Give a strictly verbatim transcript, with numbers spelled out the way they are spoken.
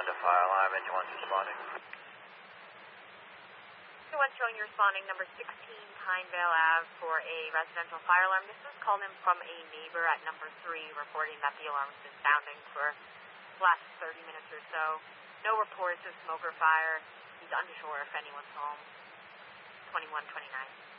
one to fire alarm. Engine one's responding. Engine one showing you responding number sixteen Pinevale Ave for a residential fire alarm. This was called in from a neighbor at number three reporting that the alarm's been sounding for the last thirty minutes or so. No reports of smoke or fire. He's unsure if anyone's home. twenty-one twenty-nine.